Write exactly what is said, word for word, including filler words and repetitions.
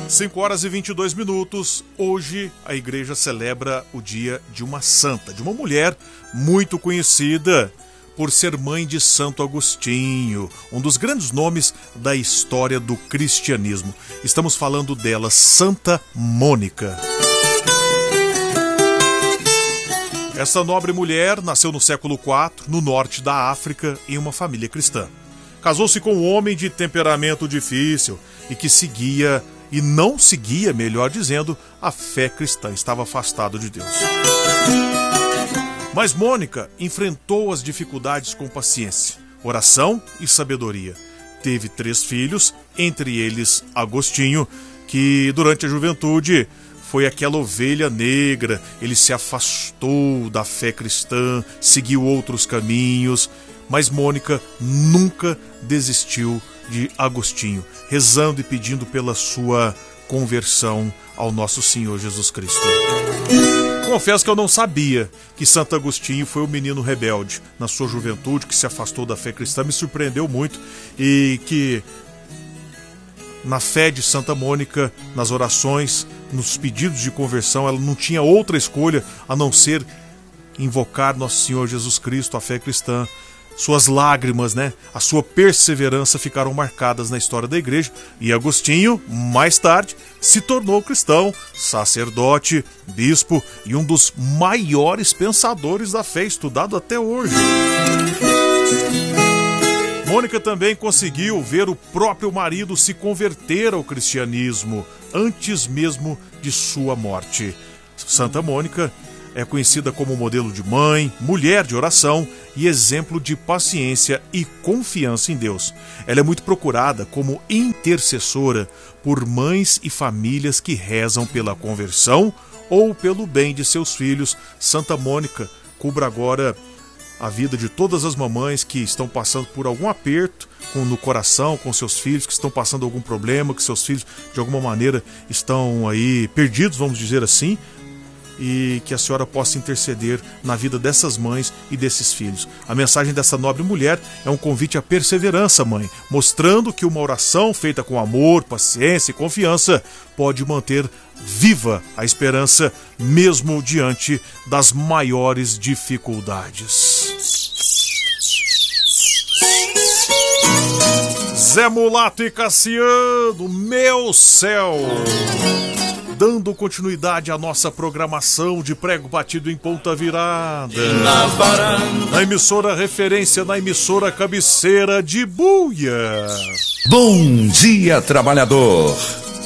cinco horas e vinte e dois minutos. Hoje a igreja celebra o dia de uma santa, de uma mulher muito conhecida por ser mãe de Santo Agostinho, um dos grandes nomes da história do cristianismo. Estamos falando dela, Santa Mônica. Essa nobre mulher nasceu no século quatro, no norte da África, em uma família cristã. Casou-se com um homem de temperamento difícil e que seguia, e não seguia, melhor dizendo, a fé cristã. Estava afastado de Deus. Mas Mônica enfrentou as dificuldades com paciência, oração e sabedoria. Teve três filhos, entre eles Agostinho, que durante a juventude foi aquela ovelha negra. Ele se afastou da fé cristã, seguiu outros caminhos, mas Mônica nunca desistiu de Agostinho, rezando e pedindo pela sua conversão ao nosso Senhor Jesus Cristo. Confesso que eu não sabia que Santo Agostinho foi um menino rebelde na sua juventude, que se afastou da fé cristã. Me surpreendeu muito, e que na fé de Santa Mônica, nas orações, nos pedidos de conversão, ela não tinha outra escolha a não ser invocar nosso Senhor Jesus Cristo, a fé cristã. Suas lágrimas, né, a sua perseverança ficaram marcadas na história da igreja, e Agostinho, mais tarde, se tornou cristão, sacerdote, bispo e um dos maiores pensadores da fé, estudado até hoje. Mônica também conseguiu ver o próprio marido se converter ao cristianismo antes mesmo de sua morte. Santa Mônica é conhecida como modelo de mãe, mulher de oração e exemplo de paciência e confiança em Deus. Ela é muito procurada como intercessora por mães e famílias que rezam pela conversão ou pelo bem de seus filhos. Santa Mônica cubra agora a vida de todas as mamães que estão passando por algum aperto com, no coração com seus filhos, que estão passando algum problema, que seus filhos de alguma maneira estão aí perdidos, vamos dizer assim, e que a senhora possa interceder na vida dessas mães e desses filhos. A mensagem dessa nobre mulher é um convite à perseverança, mãe, mostrando que uma oração feita com amor, paciência e confiança pode manter viva a esperança, mesmo diante das maiores dificuldades. Zé Mulato e Cassiano, meu céu! Dando continuidade à nossa programação de prego batido em ponta virada. Na varanda. Na emissora referência, na emissora cabeceira de Buia. Bom dia, trabalhador.